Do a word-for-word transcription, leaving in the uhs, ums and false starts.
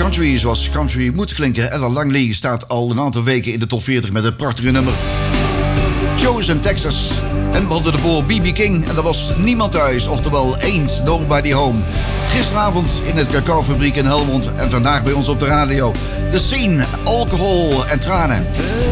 country zoals country moet klinken. Ella Langley staat al een aantal weken in de top veertig met een prachtige nummer. Joe's in Texas. En we hadden ervoor B B King en er was niemand thuis, oftewel Ain't Nobody Home. Gisteravond in het cacaofabriek in Helmond en vandaag bij ons op de radio. The Scene, alcohol en tranen.